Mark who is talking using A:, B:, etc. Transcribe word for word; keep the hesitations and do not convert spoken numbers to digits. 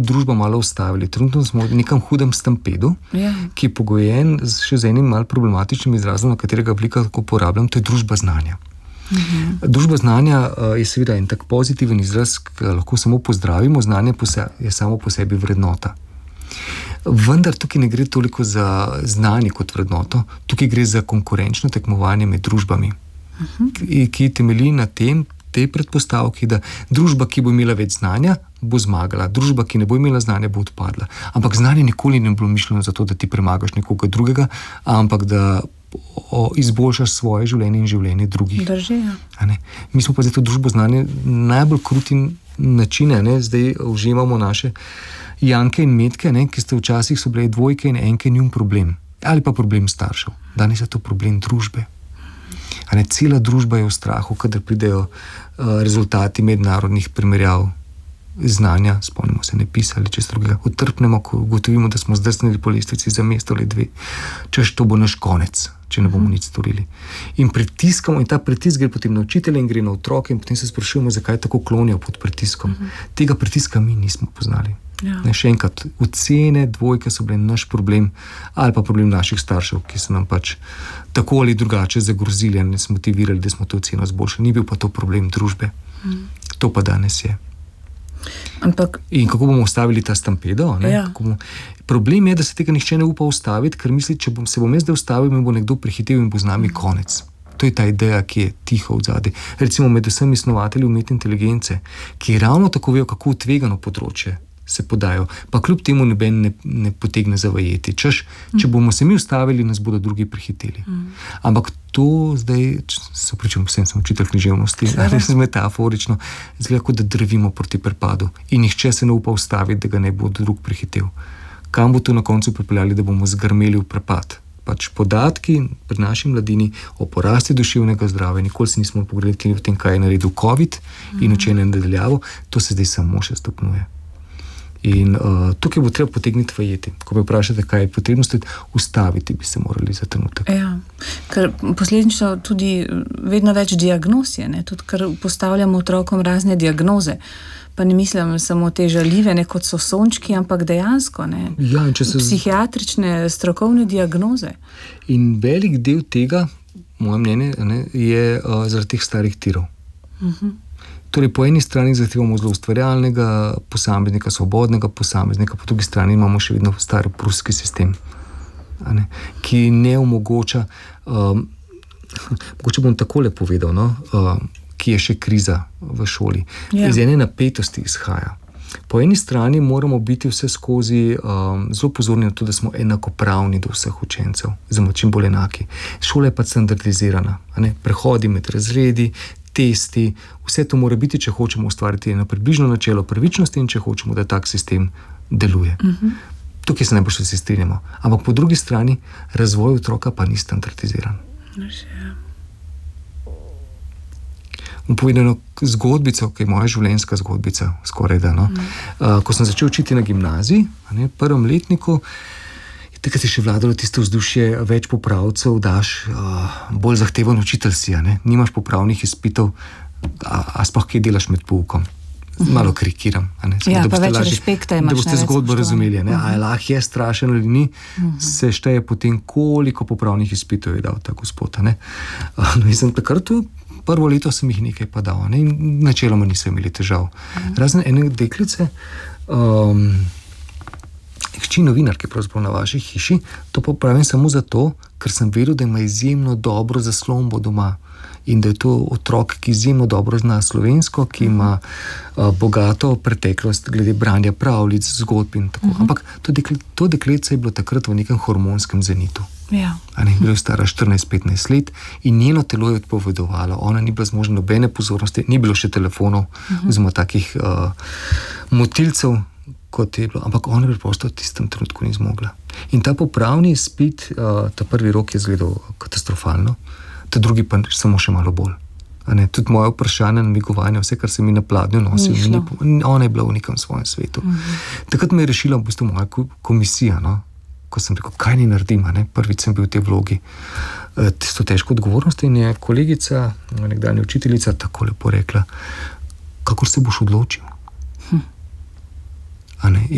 A: družba malo ustavili. Trenutno smo v nekem hudem stampedu,
B: ja.
A: ki je pogojen z, še z enim malo problematičnim izrazom, na katerega oblika tako uporabljam, to je družba znanja. Mhm. Družba znanja uh, je seveda en tak pozitiven izraz, ki ga lahko samo pozdravimo, znanje je samo po sebi vrednota. Vendar tukaj ne gre toliko za znanje kot vrednoto, tukaj gre za konkurenčno tekmovanje med družbami, uh-huh. ki, ki temelji na tem, tej predpostavki, da družba, ki bo imela več znanja, bo zmagala, družba, ki ne bo imela znanja, bo odpadla. Ampak znanje nikoli ne bo mišljeno za to, da ti premagaš nekoga drugega, ampak da o, izboljšaš svoje življenje in življenje drugih.
B: Drži, ja.
A: Mi smo pa za to družbo znanje najbolj kruti načine, ne? Zdaj uživamo naše Janke in Metke, ne, ki ste včasih so bile dvojke in enke njun problem. Ali pa problem staršev. Danes je to problem družbe. A ne, cela družba je v strahu, kadar pridejo uh, rezultati mednarodnih primerjav znanja, spomnimo se, ne pisali čez drugega, utrpnemo, ko ugotovimo, da smo zdrsnili po lestvici za mesto ali dve. Češ, to bo naš konec, če ne bomo nič storili. In pritiskamo, in ta pritisk gre potem na učitelje in gre na otroke in potem se sprašujemo, zakaj tako klonijo pod pritiskom. Uh-huh. Tega pritiska mi nismo poznali. Ja. Ne, še enkrat, ocene dvojke so bile naš problem ali pa problem naših staršev, ki so nam pač tako ali drugače zagrozili in nas motivirali, da smo to oceno zboljšali. Ni bil pa to problem družbe. Mm. To pa danes je.
B: Ampak...
A: In kako bomo ustavili ta stampedo?
B: Ja.
A: Bomo... Problem je, da se tega nihče ne upa ustaviti, ker misli, če bom, se bom jaz zdaj ustavil, me bo nekdo prehitev in bo z nami konec. To je ta ideja, ki je tiho odzadaj. Recimo med vsemi snovatelji umetne inteligence, ki ravno tako vejo, kako tvegano področje se podajo, pa kljub temu noben ne, ne potegne zavajeti. Češ, mm. če bomo se mi ustavili, nas bodo drugi prehiteli. Mm. Ampak to zdaj, se pričam, vsem sem učitelj književnosti, res metaforično, izgleda, kot da drvimo proti prepadu in nihče se ne upa ustaviti, da ga ne bo drug prehitel. Kam bo to na koncu pripeljali, da bomo zgrmeli v prepad? Pač podatki pri naši mladini o porasti duševnega zdravja, nikoli se nismo pogledali v tem, kaj je naredil COVID mm. in učenje nadaljavo, to se zdaj samo še stopnjuje. In uh, tukaj bo treba potegniti vajeti. Ko me vprašate, kaj je potrebno storiti, ustaviti bi se morali za trenutek.
B: Ja, ker posledično tudi vedno več diagnoz je, ne? Tudi ker postavljamo otrokom razne diagnoze, pa ne mislim samo te žaljive, ne kot so sončki, ampak dejansko, ne?
A: Ja, in če se...
B: psihiatrične, strokovne diagnoze.
A: In velik del tega, moje mnenje, ne, je uh, zaradi teh starih tirov. Uh-huh. Torej, po eni strani zahtevamo zelo ustvarjalnega posameznika, svobodnega posameznika, po drugi strani imamo še vedno star pruski sistem, ne, ki ne omogoča, um, mogoče bom takole povedal, no, um, ki je še kriza v šoli. Ja. Iz ene napetosti izhaja. Po eni strani moramo biti vse skozi um, zelo pozorni na to, da smo enakopravni do vseh učencev, oziroma čim bolj enaki. Šola je pa standardizirana, ne, prehodi med razredi, testi, vse to mora biti, če hočemo ustvariti eno približno načelo pravičnosti in če hočemo, da tak sistem deluje. Uh-huh. Tukaj se najbolj vsi strinjamo. Ampak po drugi strani razvoj otroka pa ni standardiziran.
B: Ja.
A: Bom povedal eno zgodbico, ki je moja življenjska zgodbica, skoraj da. No? Uh-huh. Uh, ko sem začel učiti na gimnaziji, ne, prvem letniku, takrat je še vladalo tisto vzdušje, več popravcev daš, uh, bolj zahteven učitelj si, ne? Nimaš popravnih izpitov, a, a sploh kaj delaš med poukom. Malo karikiram.
B: Ja, pa več lažje, respekta imaš.
A: Da boste zgodbo razumeli, ne? A je lahko je strašen ali ni, uh-huh. se šteje potem, koliko popravnih izpitov je dal ta gospod. Ne? Uh, no, in sem takrat prvo leto sem jih nekaj pa dal, ne? In načeloma nisem imeli težav. Uh-huh. Razen ene deklice, um, hči novinarke pravzaprav na vaši hiši, to pa pravim samo zato, ker sem vedel, da ima izjemno dobro zaslombo doma in da je to otrok, ki izjemno dobro zna slovensko, ki ima uh, bogato preteklost glede branja pravljic, zgodb in tako. Uh-huh. Ampak to, dekle, to dekletce je bilo takrat v nekem hormonskem zenitu.
B: Ja.
A: Ne, bila je stara štirinajst petnajst let in njeno telo je odpovedovalo. Ona ni bila zmožna nobene pozornosti, ni bilo še telefonov, uh-huh. oziroma takih uh, motilcev, kot je bilo, ampak ona preprosto v tistem trenutku ni zmogla. In ta popravni izpit, uh, ta prvi rok je izgledal katastrofalno, ta drugi pa samo še malo bolj. Ne, tudi moje vprašanje, namigovanje, vse, kar se mi na pladnju nosil, ni, ona je bila v nekem svojem svetu. Mm-hmm. Takrat me je rešila v bistvu moja komisija, no? Ko sem rekel, kaj ni naredim, ne? Prvič sem bil v tej vlogi. E, tisto težko odgovornost in je kolegica, nekdanja učiteljica, tako lepo rekla, kakor se boš odločil. Hm. A ne?